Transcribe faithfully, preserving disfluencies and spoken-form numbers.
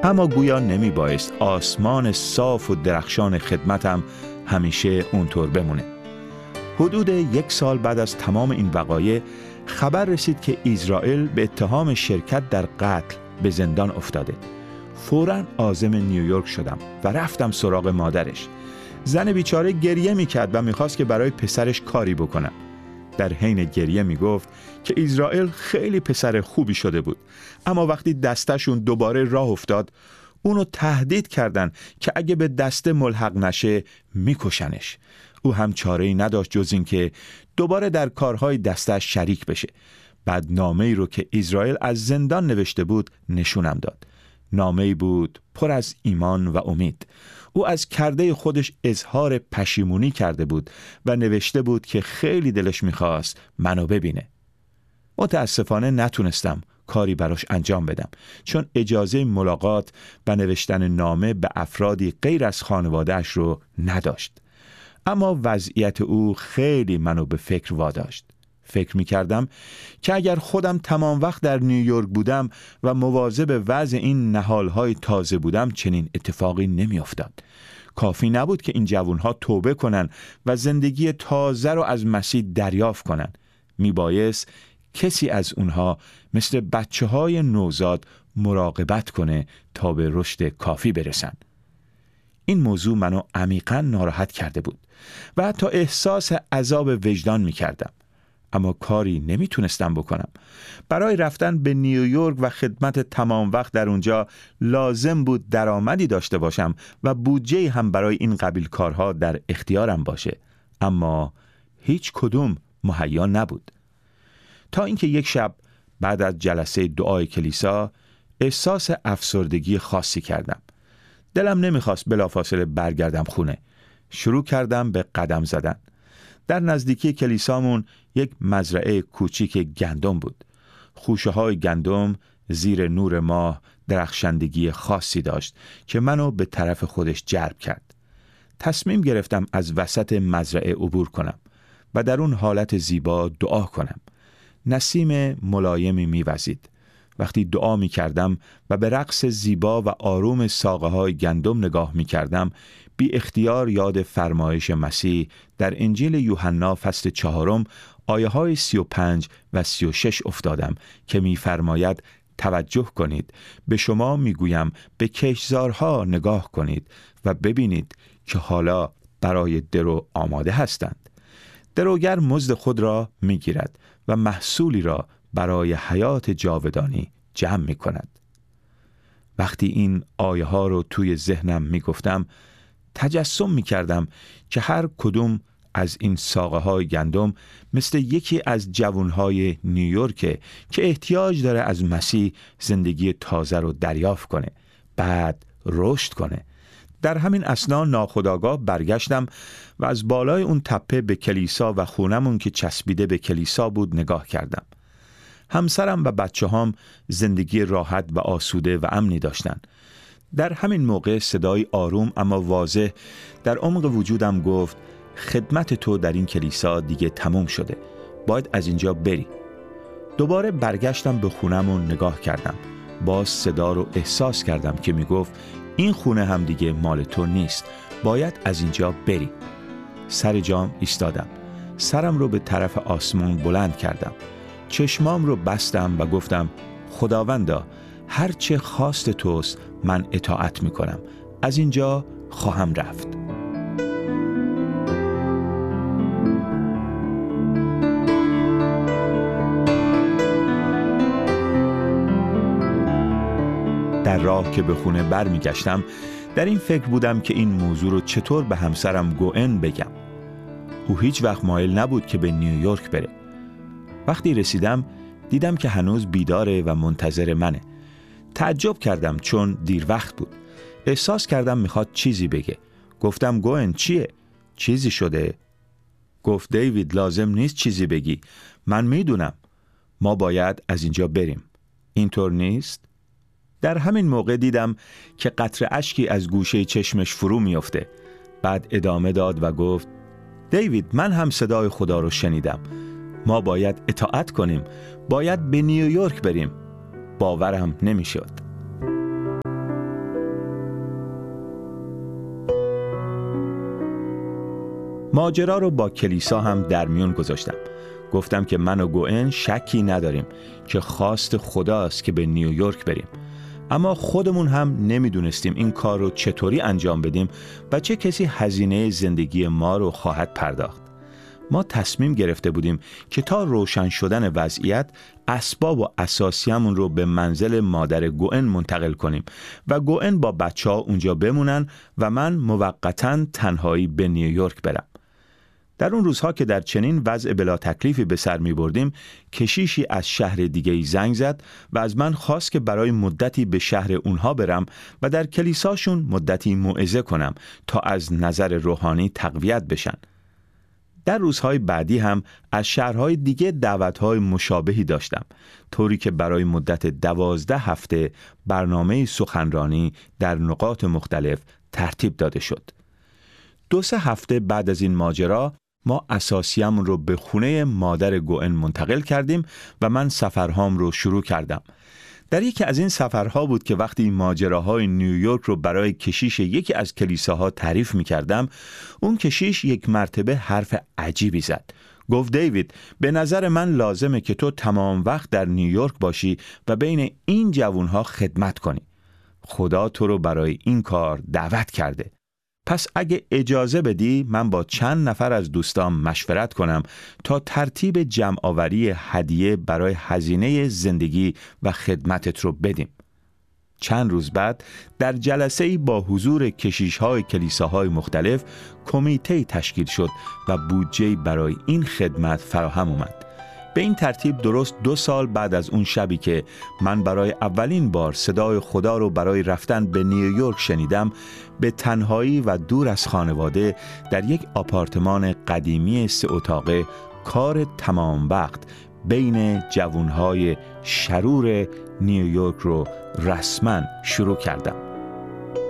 اما گویا نمی بایست آسمان صاف و درخشان خدمتم همیشه اونطور بمونه. حدود یک سال بعد از تمام این وقایع خبر رسید که اسرائیل به اتهام شرکت در قتل به زندان افتاده. فوراً عازم نیویورک شدم و رفتم سراغ مادرش. زن بیچاره گریه میکرد و میخواست که برای پسرش کاری بکنم. در حین گریه میگفت که اسرائیل خیلی پسر خوبی شده بود، اما وقتی دستشون دوباره راه افتاد اونو تهدید کردن که اگه به دسته ملحق نشه میکشنش. او هم چاره‌ای نداشت جز این که دوباره در کارهای دستش شریک بشه. بعد نامه‌ای رو که اسرائیل از زندان نوشته بود نشونم داد. نامه‌ای بود پر از ایمان و امید. او از کرده خودش اظهار پشیمونی کرده بود و نوشته بود که خیلی دلش میخواست منو ببینه. متاسفانه نتونستم کاری براش انجام بدم، چون اجازه ملاقات و نوشتن نامه به افرادی غیر از خانواده‌اش رو نداشت. اما وضعیت او خیلی منو به فکر واداشت. فکر می‌کردم که اگر خودم تمام وقت در نیویورک بودم و مواظب وضع این نهال‌های تازه بودم چنین اتفاقی نمی‌افتاد. کافی نبود که این جوان‌ها توبه کنن و زندگی تازه رو از مسیح دریافت کنن. میبایست کسی از اونها مثل بچه‌های نوزاد مراقبت کنه تا به رشد کافی برسن. این موضوع منو عمیقاً ناراحت کرده بود و حتی احساس عذاب وجدان می‌کردم. اما کاری نمیتونستم بکنم. برای رفتن به نیویورک و خدمت تمام وقت در اونجا لازم بود درآمدی داشته باشم و بودجه هم برای این قبیل کارها در اختیارم باشه. اما هیچ کدوم مهیا نبود. تا اینکه یک شب بعد از جلسه دعای کلیسا احساس افسردگی خاصی کردم. دلم نمیخواست بلافاصله برگردم خونه. شروع کردم به قدم زدن. در نزدیکی کلیسامون یک مزرعه کوچیک گندم بود. خوشه های گندم زیر نور ماه درخشندگی خاصی داشت که منو به طرف خودش جلب کرد. تصمیم گرفتم از وسط مزرعه عبور کنم و در اون حالت زیبا دعا کنم. نسیم ملایمی میوزید. وقتی دعا می کردم و به رقص زیبا و آروم ساقه های گندم نگاه می کردم، بی اختیار یاد فرمایش مسیح در انجیل یوحنا فصل چهارم آیه های سی و پنج و سی و شش افتادم که می فرماید توجه کنید، به شما می گویم به کشتزارها نگاه کنید و ببینید که حالا برای درو آماده هستند. دروگر مزد خود را می گیرد و محصولی را برای حیات جاودانی جمع می کند. وقتی این آیه ها رو توی ذهنم می گفتم، تجسم می کردم که هر کدوم از این ساقه های گندم مثل یکی از جوانهای نیویورک که احتیاج داره از مسیح زندگی تازه رو دریافت کنه، بعد رشد کنه. در همین اثنا ناخودآگاه برگشتم و از بالای اون تپه به کلیسا و خونمون که چسبیده به کلیسا بود نگاه کردم. همسرم و بچه هام زندگی راحت و آسوده و امنی داشتن. در همین موقع صدای آروم اما واضح در عمق وجودم گفت خدمت تو در این کلیسا دیگه تموم شده. باید از اینجا بری. دوباره برگشتم به خونمون نگاه کردم. باز صدا رو احساس کردم که میگفت این خونه هم دیگه مال تو نیست. باید از اینجا بری. سر جام ایستادم. سرم رو به طرف آسمون بلند کردم. چشمام رو بستم و گفتم خداوندا، هر چه خواست توست من اطاعت میکنم. از اینجا خواهم رفت. در راه که به خونه بر می گشتم در این فکر بودم که این موضوع رو چطور به همسرم گوئن بگم. او هیچ وقت مایل نبود که به نیویورک بره. وقتی رسیدم دیدم که هنوز بیداره و منتظر منه. تعجب کردم چون دیر وقت بود. احساس کردم میخواد چیزی بگه. گفتم گوئن چیه؟ چیزی شده؟ گفت دیوید لازم نیست چیزی بگی. من میدونم. ما باید از اینجا بریم. اینطور نیست؟ در همین موقع دیدم که قطره اشکی از گوشه چشمش فرو میفته. بعد ادامه داد و گفت دیوید من هم صدای خدا رو شنیدم. ما باید اطاعت کنیم. باید به نیویورک بریم. باورم نمیشد. ماجرا رو با کلیسا هم در میون گذاشتم. گفتم که من و گوئن شکی نداریم که خواست خداست که به نیویورک بریم، اما خودمون هم نمیدونستیم این کار رو چطوری انجام بدیم و چه کسی هزینه زندگی ما رو خواهد پرداخت. ما تصمیم گرفته بودیم که تا روشن شدن وضعیت اسباب و اساسیمون رو به منزل مادر گوئن منتقل کنیم و گوئن با بچه ها اونجا بمونن و من موقتاً تنهایی به نیویورک برم. در اون روزها که در چنین وضع بلا تکلیفی به سر می بردیم، کشیشی از شهر دیگه‌ای زنگ زد و از من خواست که برای مدتی به شهر اونها برم و در کلیساشون مدتی موعظه کنم تا از نظر روحانی تقویت بشن. در روزهای بعدی هم از شهرهای دیگه دعوتهای مشابهی داشتم، طوری که برای مدت دوازده هفته برنامه سخنرانی در نقاط مختلف ترتیب داده شد. دو سه هفته بعد از این ماجرا ما اساسیمون رو به خونه مادر گوئن منتقل کردیم و من سفرهام رو شروع کردم. در یکی از این سفرها بود که وقتی ماجراهای نیویورک رو برای کشیش یکی از کلیساها تعریف می کردم، اون کشیش یک مرتبه حرف عجیبی زد. گفت دیوید، به نظر من لازمه که تو تمام وقت در نیویورک باشی و بین این جوانها خدمت کنی. خدا تو رو برای این کار دعوت کرده. پس اگه اجازه بدی من با چند نفر از دوستام مشورت کنم تا ترتیب جمع‌آوری هدیه برای هزینه زندگی و خدمتت رو بدیم. چند روز بعد در جلسه‌ای با حضور کشیش‌های کلیساهای مختلف کمیته تشکیل شد و بودجه برای این خدمت فراهم اومد. به این ترتیب درست دو سال بعد از اون شبی که من برای اولین بار صدای خدا رو برای رفتن به نیویورک شنیدم، به تنهایی و دور از خانواده در یک آپارتمان قدیمی سه اتاقه کار تمام وقت بین جوانهای شرور نیویورک رو رسما شروع کردم.